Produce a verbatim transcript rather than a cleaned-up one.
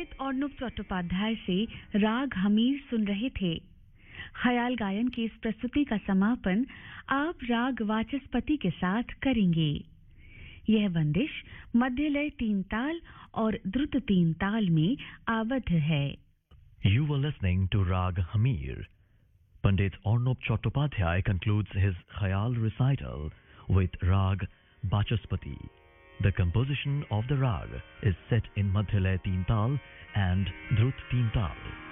पंडित अर्णब चट्टोपाध्याय से राग हमीर सुन रहे थे। ख्याल गायन की इस प्रस्तुति का समापन आप राग वाचस्पति के साथ करेंगे। यह बंदिश मध्यलय तीन ताल और द्रुत तीन ताल में आबद्ध है। You were listening to Rag Hamir. Pandit Arnob Chattopadhyay concludes his Khayal recital with Rag Vachaspati. The composition of the rag is set in Madhyalaya Teen Tal and Drut Teen Tal.